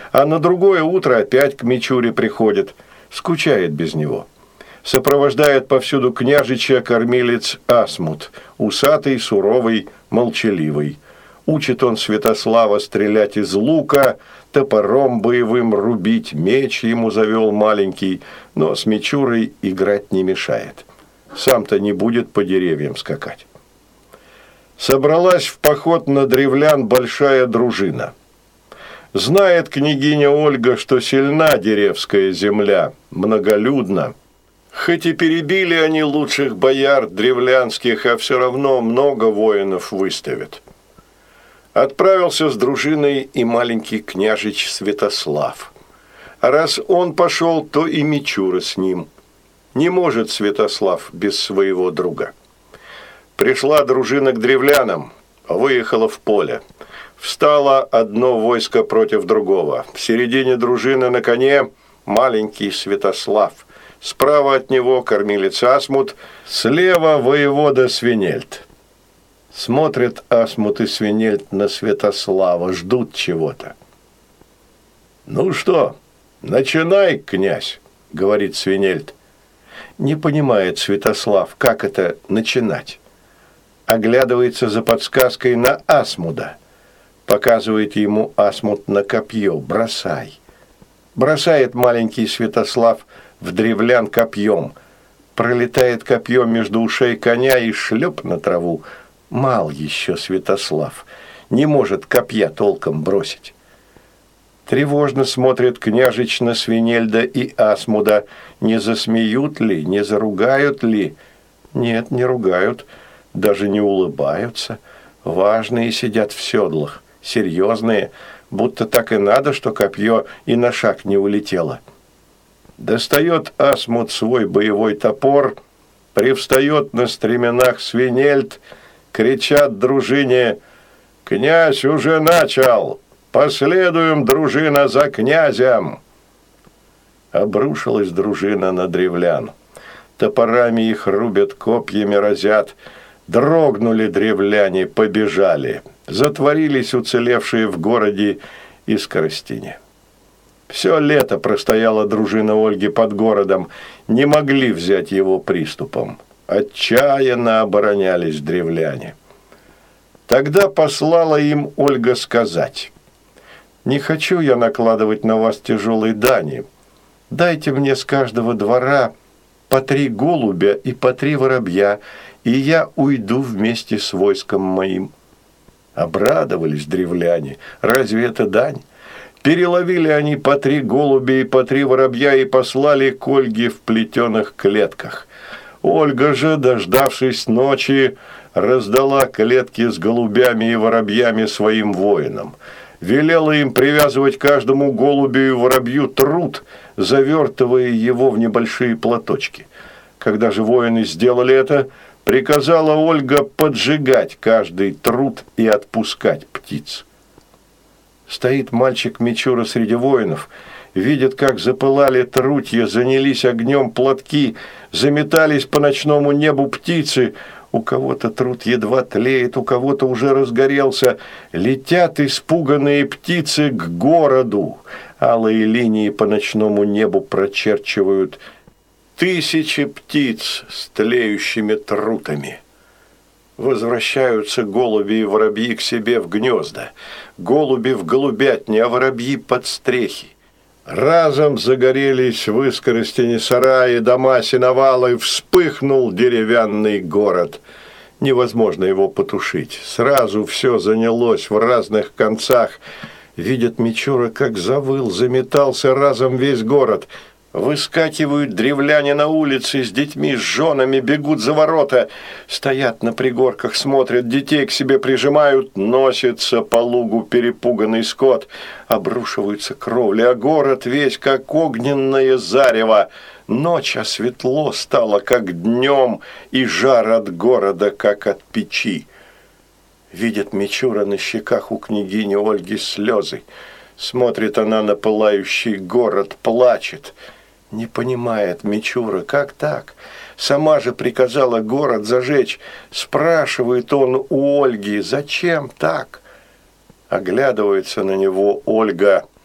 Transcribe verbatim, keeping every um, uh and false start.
А на другое утро опять к Мичуре приходит, скучает без него. Сопровождает повсюду княжича кормилец Асмут, усатый, суровый, молчаливый. Учит он Святослава стрелять из лука, топором боевым рубить, меч ему завел маленький, но с Мичурой играть не мешает. Сам-то не будет по деревьям скакать. Собралась в поход на древлян большая дружина. Знает княгиня Ольга, что сильна деревская земля, многолюдна. Хоть и перебили они лучших бояр древлянских, а все равно много воинов выставят. Отправился с дружиной и маленький княжич Святослав. А раз он пошел, то и Мичура с ним. Не может Святослав без своего друга. Пришла дружина к древлянам, выехала в поле. Встало одно войско против другого. В середине дружины на коне маленький Святослав. Справа от него кормилец Асмут, слева воевода Свинельд. Смотрят Асмут и Свинельд на Святослава, ждут чего-то. «Ну что, начинай, князь», — говорит Свинельд. Не понимает Святослав, как это начинать. Оглядывается за подсказкой на Асмуда. Показывает ему Асмут на копье. «Бросай». Бросает маленький Святослав в древлян копьем. Пролетает копье между ушей коня и шлеп на траву. Мал еще Святослав. Не может копья толком бросить. Тревожно смотрит княжич на Свинельда и Асмуда. Не засмеют ли, не заругают ли? Нет, не ругают. Даже не улыбаются. Важные сидят в седлах. Серьезные. Будто так и надо, что копье и на шаг не улетело. Достает Асмут свой боевой топор, привстает на стременах Свинельд, кричат дружине: «Князь уже начал! Последуем, дружина, за князем!» Обрушилась дружина на древлян. Топорами их рубят, копьями разят. Дрогнули древляне, побежали. Затворились уцелевшие в городе Искоростине. Все лето простояла дружина Ольги под городом, не могли взять его приступом. Отчаянно оборонялись древляне. Тогда послала им Ольга сказать: «Не хочу я накладывать на вас тяжелые дани. Дайте мне с каждого двора по три голубя и по три воробья, и я уйду вместе с войском моим». Обрадовались древляне. Разве это дань? Переловили они по три голубя и по три воробья и послали к Ольге в плетеных клетках. Ольга же, дождавшись ночи, раздала клетки с голубями и воробьями своим воинам. Велела им привязывать каждому голубю и воробью труд, завертывая его в небольшие платочки. Когда же воины сделали это, приказала Ольга поджигать каждый труд и отпускать птиц. Стоит мальчик Мичура среди воинов, видит, как запылали трутья, занялись огнем платки, заметались по ночному небу птицы. У кого-то труд едва тлеет, у кого-то уже разгорелся. Летят испуганные птицы к городу. Алые линии по ночному небу прочерчивают тысячи птиц с тлеющими трутами. Возвращаются голуби и воробьи к себе в гнезда. Голуби в голубятни, а воробьи под стрехи. Разом загорелись в Искоростине сараи, дома, сеновалы, вспыхнул деревянный город. Невозможно его потушить. Сразу все занялось в разных концах. Видит Мичура, как завыл, заметался разом весь город. Выскакивают древляне на улице с детьми, с женами, бегут за ворота. Стоят на пригорках, смотрят, детей к себе прижимают. Носится по лугу перепуганный скот. Обрушиваются кровли, а город весь, как огненное зарево. Ночь, а светло стало, как днем, и жар от города, как от печи. Видит Мичура на щеках у княгини Ольги слезы. Смотрит она на пылающий город, плачет. Не понимает Мичура, как так? Сама же приказала город зажечь. Спрашивает он у Ольги, зачем так? Оглядывается на него Ольга.